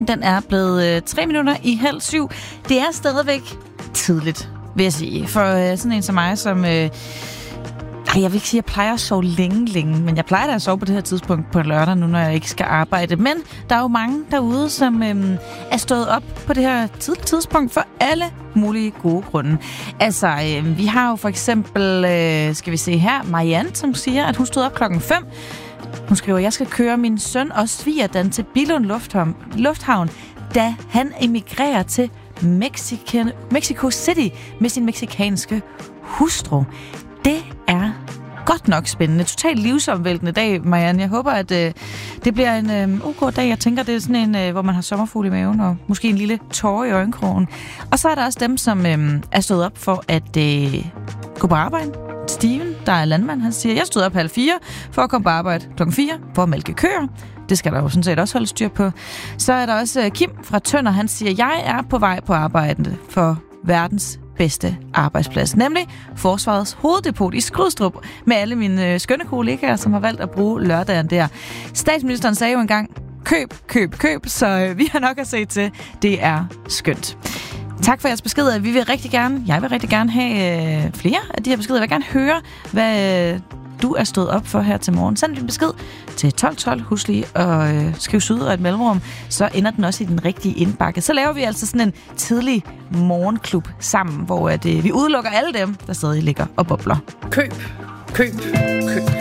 Den er blevet 7:03. Det er stadigvæk tidligt, vil jeg sige. For sådan en som mig, som... jeg vil ikke sige, at jeg plejer at sove længe, men jeg plejer da at sove på det her tidspunkt på en lørdag, nu når jeg ikke skal arbejde. Men der er jo mange derude, som er stået op på det her tidlige tidspunkt for alle mulige gode grunde. Altså, vi har jo for eksempel, skal vi se her, Marianne, som siger, at hun stod op 5:00. Hun skriver, at jeg skal køre min søn og svigerdatter til Billund Lufthavn, da han emigrerer til Mexico City med sin mexikanske hustru. Det er godt nok spændende. Totalt livsomvæltende dag, Marianne. Jeg håber, at det bliver en god dag. Jeg tænker, det er sådan en, hvor man har sommerfugle i maven og måske en lille tåre i øjenkrogen. Og så er der også dem, som er stået op for at gå på arbejde. Steven, der er landmand, han siger, jeg stod op 3:30 for at komme på arbejde 4:00 for at mælke køer. Det skal der jo sådan set også holde styr på. Så er der også Kim fra Tønder, han siger, jeg er på vej på arbejde for verdens bedste arbejdsplads, nemlig Forsvarets hoveddepot i Skrydstrup, med alle mine skønne kollegaer, som har valgt at bruge lørdagen der. Statsministeren sagde jo engang, køb, så vi har nok at se til. Det er skønt. Tak for jeres beskeder. Jeg vil rigtig gerne have flere af de her beskeder. Jeg vil gerne høre, hvad du er stået op for her til morgen. Send din besked til 1212. Husk lige at skrive syd og et mellemrum. Så ender den også i den rigtige indbakke. Så laver vi altså sådan en tidlig morgenklub sammen, hvor vi udelukker alle dem, der stadig ligger og bobler. Køb.